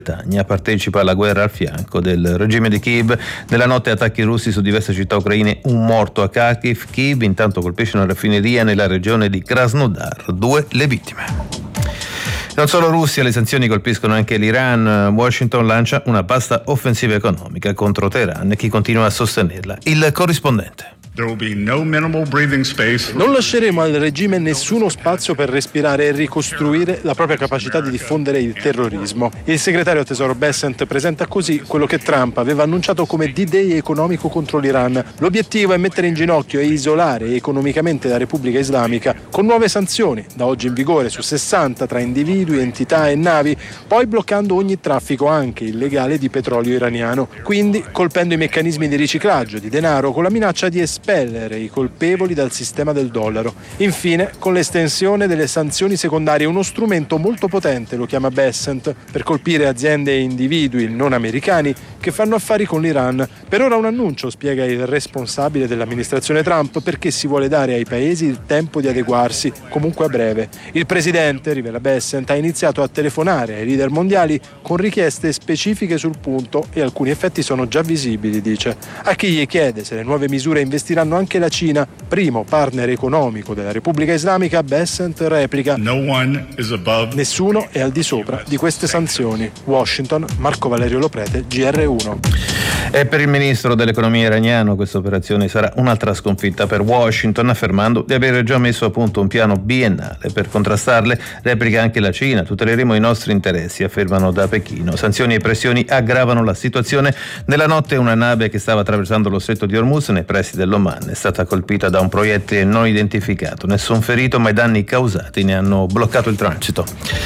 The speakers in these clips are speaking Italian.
partecipa alla guerra al fianco del regime di Kiev. Nella notte attacchi russi su diverse città ucraine, un morto a Kharkiv. Kiev intanto colpisce una raffineria nella regione di Krasnodar, 2 le vittime. Non solo Russia, le sanzioni colpiscono anche l'Iran. Washington lancia una vasta offensiva economica contro Teheran e chi continua a sostenerla. Il corrispondente. Non lasceremo al regime nessuno spazio per respirare e ricostruire la propria capacità di diffondere il terrorismo. Il segretario tesoro Bessent presenta così quello che Trump aveva annunciato come D-Day economico contro l'Iran. L'obiettivo è mettere in ginocchio e isolare economicamente la Repubblica Islamica con nuove sanzioni, da oggi in vigore su 60 tra individui, entità e navi, poi bloccando ogni traffico anche illegale di petrolio iraniano, quindi colpendo i meccanismi di riciclaggio di denaro con la minaccia di espellere i colpevoli dal sistema del dollaro. Infine, con l'estensione delle sanzioni secondarie, uno strumento molto potente, lo chiama Bessent, per colpire aziende e individui non americani che fanno affari con l'Iran. Per ora un annuncio, spiega il responsabile dell'amministrazione Trump, perché si vuole dare ai paesi il tempo di adeguarsi, comunque a breve. Il presidente, rivela Bessent, ha iniziato a telefonare ai leader mondiali con richieste specifiche sul punto e alcuni effetti sono già visibili, dice. A chi gli chiede se le nuove misure investiranno anche la Cina, primo partner economico della Repubblica Islamica, Bessent replica: nessuno è al di sopra di queste sanzioni. Washington, Marco Valerio Loprete, GR1. E per il ministro dell'economia iraniano questa operazione sarà un'altra sconfitta per Washington, affermando di aver già messo a punto un piano biennale per contrastarle. Replica anche la Cina: tuteleremo i nostri interessi, affermano da Pechino. Sanzioni e pressioni aggravano la situazione. Nella notte una nave che stava attraversando lo stretto di Hormuz nei pressi dell'Oman è stata colpita da un proiettile non identificato. Nessun ferito, ma i danni causati ne hanno bloccato il transito.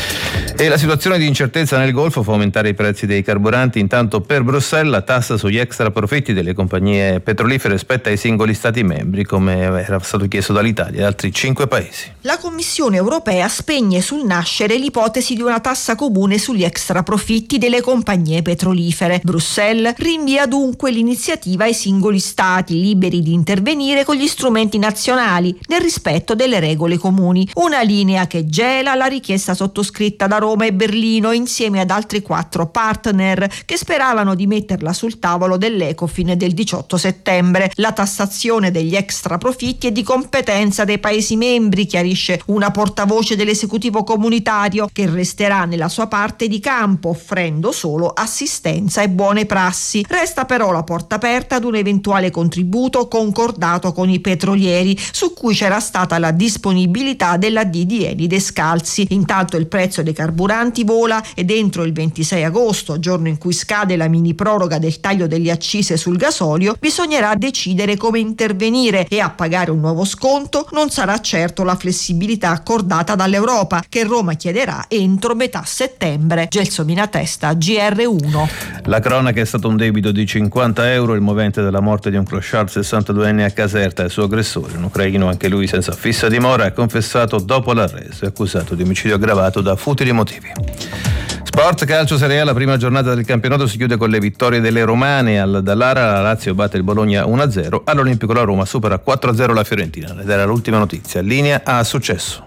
E la situazione di incertezza nel Golfo fa aumentare i prezzi dei carburanti. Intanto per Bruxelles la tassa sugli extra profitti delle compagnie petrolifere spetta ai singoli stati membri, come era stato chiesto dall'Italia e altri 5 paesi. La Commissione europea spegne sul nascere l'ipotesi di una tassa comune sugli extra profitti delle compagnie petrolifere. Bruxelles rinvia dunque l'iniziativa ai singoli stati, liberi di intervenire con gli strumenti nazionali nel rispetto delle regole comuni. Una linea che gela la richiesta sottoscritta da Roma e Berlino insieme ad altri 4 partner che speravano di metterla sul tavolo dell'Ecofin del 18 settembre. La tassazione degli extra profitti è di competenza dei Paesi membri, chiarisce una portavoce dell'esecutivo comunitario, che resterà nella sua parte di campo offrendo solo assistenza e buone prassi. Resta però la porta aperta ad un eventuale contributo concordato con i petrolieri, su cui c'era stata la disponibilità della di Eni Descalzi. Intanto il prezzo dei carburanti vola ed entro il 26 agosto, giorno in cui scade la mini proroga del taglio delle accise sul gasolio, bisognerà decidere come intervenire, e a pagare un nuovo sconto non sarà certo la flessibilità accordata dall'Europa, che Roma chiederà entro metà settembre. Gelsomina Testa, GR1. La cronaca è stato un debito di 50 euro, il movente della morte di un clochard 62enne a Caserta e il suo aggressore, un ucraino anche lui senza fissa dimora, ha confessato dopo l'arresto, è accusato di omicidio aggravato da futili motivi. Sport, calcio, Serie A, la prima giornata del campionato si chiude con le vittorie delle romane. Al Dallara la Lazio batte il Bologna 1-0, all'Olimpico la Roma supera 4-0 la Fiorentina. Ed era l'ultima notizia. Linea a Successo.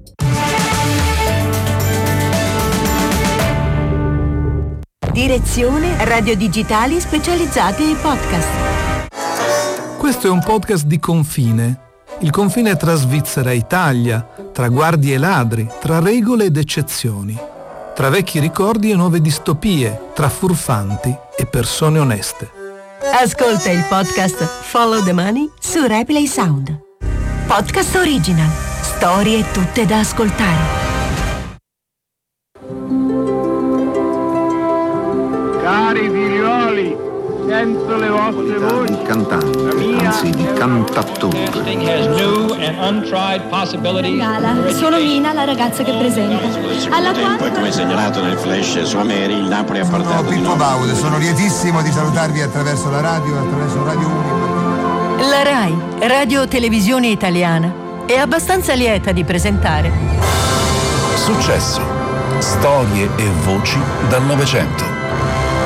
Direzione Radio Digitali specializzati in podcast. Questo è un podcast di Confine. Il confine tra Svizzera e Italia, tra guardie e ladri, tra regole ed eccezioni, tra vecchi ricordi e nuove distopie, tra furfanti e persone oneste. Ascolta il podcast Follow the Money su Replay Sound. Podcast original. Storie tutte da ascoltare. Cari figlioli, sento le vostre voci. Di cantante, anzi di cantattore. Sono Mina, la ragazza che presenta. Alla quale, come segnalato nel flash su Ameri, il Napoli ha portato di Pippo Baudo, sono lietissimo di salutarvi attraverso la radio, attraverso Radio 1. La RAI, Radio Televisione Italiana, è abbastanza lieta di presentare Successo. Storie e voci dal Novecento.